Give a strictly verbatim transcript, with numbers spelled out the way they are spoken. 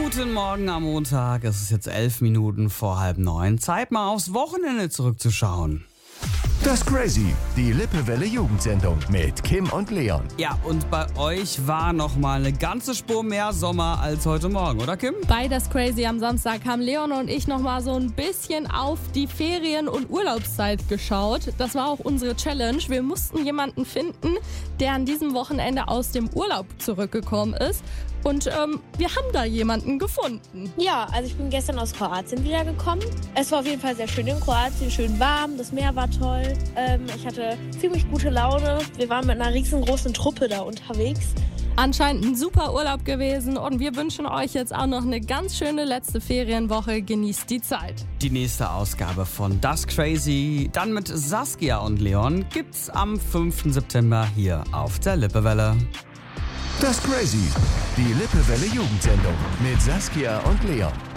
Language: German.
Guten Morgen am Montag. Es ist jetzt elf Minuten vor halb neun. Zeit mal aufs Wochenende zurückzuschauen. Das Crazy, die Lippewelle Jugendsendung mit Kim und Leon. Ja, und bei euch war noch mal eine ganze Spur mehr Sommer als heute Morgen, oder Kim? Bei Das Crazy am Samstag haben Leon und ich noch mal so ein bisschen auf die Ferien- und Urlaubszeit geschaut. Das war auch unsere Challenge. Wir mussten jemanden finden, der an diesem Wochenende aus dem Urlaub zurückgekommen ist. Und ähm, wir haben da jemanden gefunden. Ja, also ich bin gestern aus Kroatien wiedergekommen. Es war auf jeden Fall sehr schön in Kroatien, schön warm, das Meer war toll. Ähm, ich hatte ziemlich gute Laune. Wir waren mit einer riesengroßen Truppe da unterwegs. Anscheinend ein super Urlaub gewesen und wir wünschen euch jetzt auch noch eine ganz schöne letzte Ferienwoche. Genießt die Zeit. Die nächste Ausgabe von Das Crazy, dann mit Saskia und Leon, gibt's am fünften September hier auf der Lippewelle. Das Crazy, die Lippewelle Jugendsendung mit Saskia und Leon.